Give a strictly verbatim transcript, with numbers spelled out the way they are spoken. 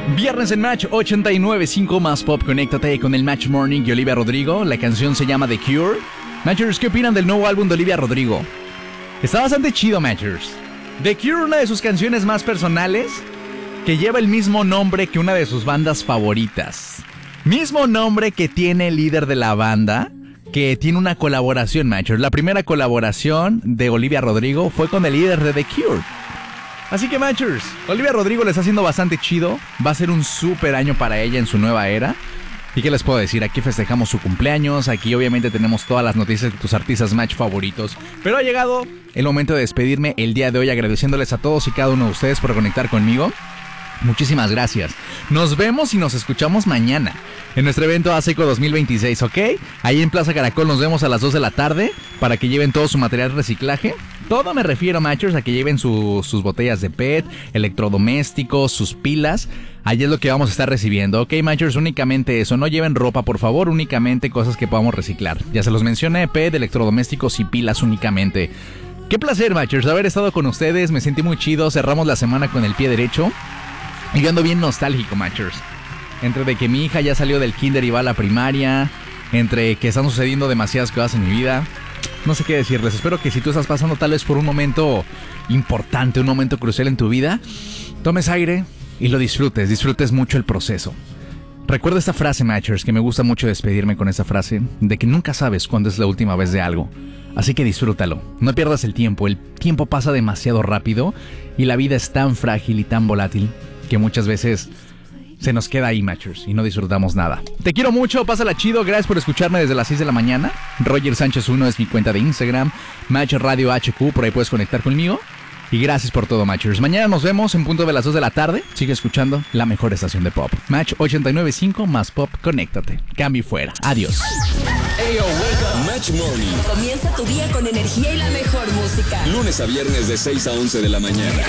Viernes en Match ochenta y nueve punto cinco más Pop. Conéctate con el Match Morning y Olivia Rodrigo. La canción se llama The Cure. Matchers, ¿qué opinan del nuevo álbum de Olivia Rodrigo? Está bastante chido, Matchers. The Cure, una de sus canciones más personales, que lleva el mismo nombre que una de sus bandas favoritas. Mismo nombre que tiene el líder de la banda, que tiene una colaboración, Matchers. La primera colaboración de Olivia Rodrigo fue con el líder de The Cure. Así que, Matchers, Olivia Rodrigo le está haciendo bastante chido. Va a ser un súper año para ella en su nueva era. ¿Y qué les puedo decir? Aquí festejamos su cumpleaños. Aquí obviamente tenemos todas las noticias de tus artistas Match favoritos. Pero ha llegado el momento de despedirme el día de hoy, agradeciéndoles a todos y cada uno de ustedes por conectar conmigo. Muchísimas gracias. Nos vemos y nos escuchamos mañana en nuestro evento ASECO dos mil veintiséis, ¿ok? Ahí en Plaza Caracol nos vemos a las dos de la tarde para que lleven todo su material de reciclaje. Todo me refiero, Matchers, a que lleven su, sus botellas de P E T, electrodomésticos, sus pilas. Ahí es lo que vamos a estar recibiendo, ¿ok, Matchers? Únicamente eso, no lleven ropa, por favor, únicamente cosas que podamos reciclar. Ya se los mencioné, P E T, electrodomésticos y pilas únicamente. Qué placer, Matchers, haber estado con ustedes, me sentí muy chido, cerramos la semana con el pie derecho. Y yo ando bien nostálgico, Matchers. Entre de que mi hija ya salió del kinder y va a la primaria, entre que están sucediendo demasiadas cosas en mi vida, no sé qué decirles. Espero que si tú estás pasando tal vez por un momento importante, un momento crucial en tu vida, tomes aire y lo disfrutes, disfrutes mucho el proceso. Recuerda esta frase, Matchers, que me gusta mucho despedirme con esa frase, de que nunca sabes cuándo es la última vez de algo. Así que disfrútalo, no pierdas el tiempo, el tiempo pasa demasiado rápido y la vida es tan frágil y tan volátil que muchas veces se nos queda ahí, Matchers, y no disfrutamos nada. Te quiero mucho, pásala chido, gracias por escucharme desde las seis de la mañana. Roger Sánchez uno es mi cuenta de Instagram, Match Radio H Q, por ahí puedes conectar conmigo. Y gracias por todo, Matchers. Mañana nos vemos en punto de las dos de la tarde. Sigue escuchando la mejor estación de pop. Match ochenta y nueve punto cinco más Pop, conéctate. Cambio y fuera. Adiós. Hey, oh, Match Morning. Comienza tu día con energía y la mejor música. Lunes a viernes de seis a once de la mañana.